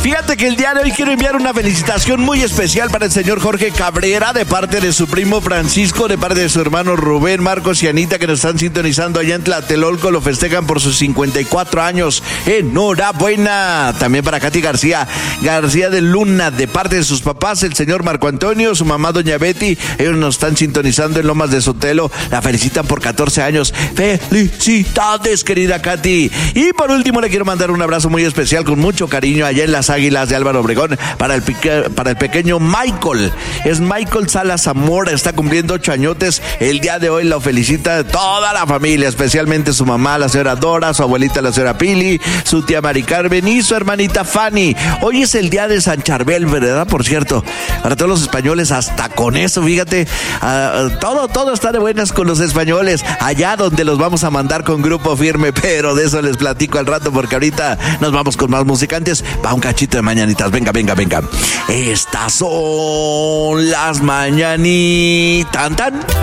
Fíjate que el día de hoy quiero enviar una felicitación muy especial para el señor Jorge Cabrera, de parte de su primo Francisco, de parte de su hermano Rubén, Marcos y Anita, que nos están sintonizando allá en Tlatelolco. Lo festejan por sus 54 años. ¡Enhorabuena! También para Katy García de Luna, de parte de sus papás, el señor Marco Antonio, su mamá doña Betty. Ellos nos están sintonizando en Lomas de Sotelo. La felicitan por 14 años. ¡Felicidades, querida Katy! Y por último le quiero mandar un abrazo muy especial con mucho cariño allá en las Águilas de Álvaro Obregón para el pequeño Michael. Es Michael Salas Zamora, está cumpliendo 8 añotes. El día de hoy lo felicita toda la familia, especialmente su mamá, la señora Dora, su abuelita, la señora Pili, su tía Mari Carmen y su hermanita Fanny. Hoy es el día de San Charbel, ¿verdad? Por cierto, para todos los españoles, hasta con eso, fíjate, todo está de buenas con los españoles, allá donde los vamos a mandar con Grupo Firme, pero de eso les platico al rato, porque ahorita nos vamos con más musicantes. Va un cachito de mañanitas, venga. Estas son las mañanitas. ¡Tan, tan!